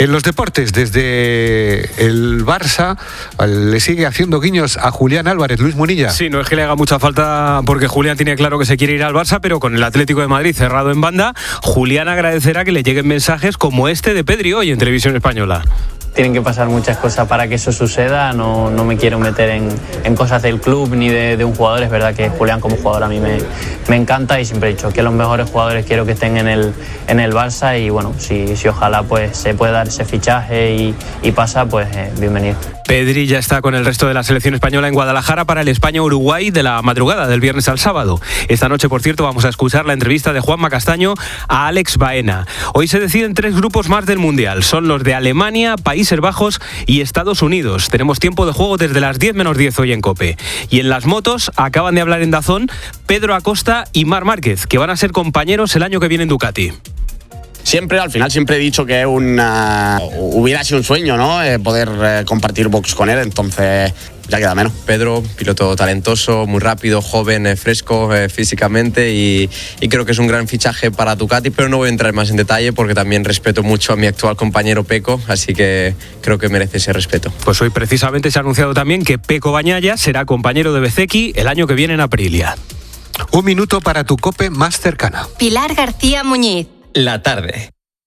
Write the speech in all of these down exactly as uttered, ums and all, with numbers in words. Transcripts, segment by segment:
En los deportes, desde el Barça, le sigue haciendo guiños a Julián Álvarez. Luis Munilla. Sí, no es que le haga mucha falta porque Julián tiene claro que se quiere ir al Barça, pero con el Atlético de Madrid cerrado en banda, Julián agradecerá que le lleguen mensajes como este de Pedri hoy en Televisión Española. Tienen que pasar muchas cosas para que eso suceda. No, no me quiero meter en, en cosas del club ni de, de un jugador. Es verdad que Julián como jugador a mí me, me encanta y siempre he dicho que los mejores jugadores quiero que estén en el, en el Barça y bueno, si, si ojalá pues se pueda dar ese fichaje y, y pasa, pues eh, bienvenido. Pedri ya está con el resto de la selección española en Guadalajara para el España-Uruguay de la madrugada del viernes al sábado. Esta noche, por cierto, vamos a escuchar la entrevista de Juanma Castaño a Alex Baena. Hoy se deciden tres grupos más del Mundial. Son los de Alemania, Países Bajos y Estados Unidos. Tenemos tiempo de juego desde las diez menos diez hoy en COPE. Y en las motos acaban de hablar en Dazón Pedro Acosta y Marc Márquez, que van a ser compañeros el año que viene en Ducati. Siempre, al final siempre he dicho que una, hubiera sido un sueño, ¿no? Eh, poder eh, compartir box con él, entonces ya queda menos. Pedro, piloto talentoso, muy rápido, joven, eh, fresco eh, físicamente y, y creo que es un gran fichaje para Ducati, pero no voy a entrar más en detalle porque también respeto mucho a mi actual compañero Peco, así que creo que merece ese respeto. Pues hoy precisamente se ha anunciado también que Peco Bagnaia será compañero de Bezzecchi el año que viene en Aprilia. Un minuto para tu COPE más cercana. Pilar García Muñiz. La tarde.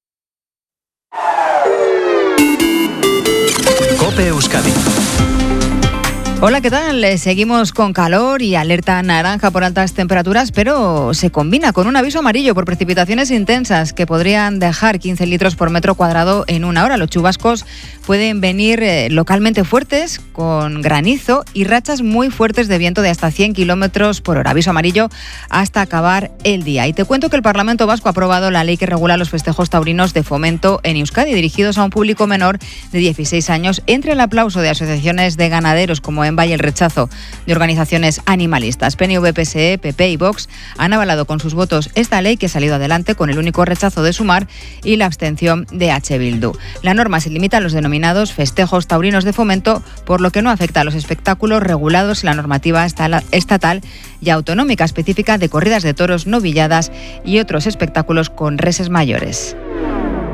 COPE Euskadi. Hola, ¿qué tal? Seguimos con calor y alerta naranja por altas temperaturas, pero se combina con un aviso amarillo por precipitaciones intensas que podrían dejar quince litros por metro cuadrado en una hora. Los chubascos pueden venir eh, localmente fuertes, con granizo y rachas muy fuertes de viento de hasta cien kilómetros por hora. Aviso amarillo hasta acabar el día. Y te cuento que el Parlamento Vasco ha aprobado la ley que regula los festejos taurinos de fomento en Euskadi, dirigidos a un público menor de dieciséis años, entre el aplauso de asociaciones de ganaderos como EMBA y el rechazo de organizaciones animalistas. P N V, P S E, P P y Vox han avalado con sus votos esta ley que ha salido adelante con el único rechazo de Sumar y la abstención de H. Bildu. La norma se limita a los denominados festejos taurinos de fomento, por lo que no afecta a los espectáculos regulados en la normativa estatal y autonómica específica de corridas de toros, novilladas y otros espectáculos con reses mayores.